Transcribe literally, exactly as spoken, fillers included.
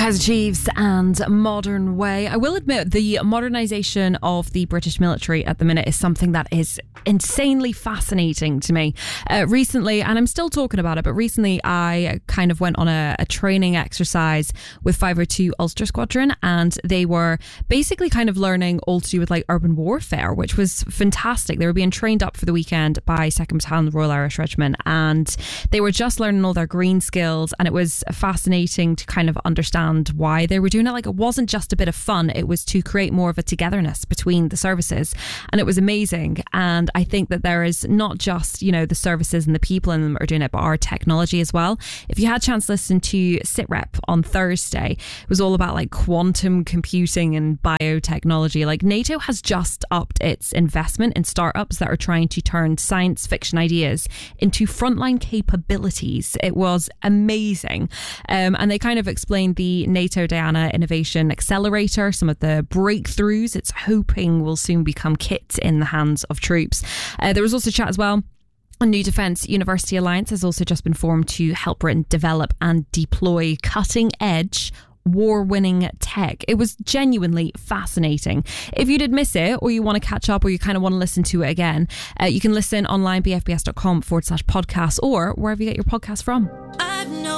Kaiser Chiefs and Modern Way. I will admit the modernisation of the British military at the minute is something that is insanely fascinating to me. Uh, recently, and I'm still talking about it, but recently I kind of went on a, a training exercise with five oh two Ulster Squadron, and they were basically kind of learning all to do with like urban warfare, which was fantastic. They were being trained up for the weekend by second Battalion Royal Irish Regiment, and they were just learning all their green skills, and it was fascinating to kind of understand why they were doing it. Like, it wasn't just a bit of fun, it was to create more of a togetherness between the services, and it was amazing. And I think that there is not just, you know, the services and the people in them are doing it, but our technology as well. If you had a chance to listen to SITREP on Thursday, it was all about like quantum computing and biotechnology. Like, NATO has just upped its investment in startups that are trying to turn science fiction ideas into frontline capabilities. It was amazing. Um, and they kind of explained the NATO Diana Innovation Accelerator, some of the breakthroughs it's hoping will soon become kit in the hands of troops. Uh, there was also chat as well. A new Defence University Alliance has also just been formed to help Britain develop and deploy cutting-edge war-winning tech. It was genuinely fascinating. If you did miss it, or you want to catch up, or you kind of want to listen to it again, uh, you can listen online, bfbs.com forward slash podcast, or wherever you get your podcast from.